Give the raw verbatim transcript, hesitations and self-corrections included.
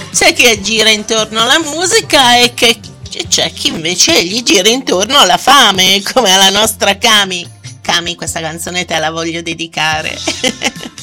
C'è chi gira intorno alla musica e che c'è chi invece gli gira intorno alla fame, come alla nostra Cami. Cami, questa canzone te la voglio dedicare.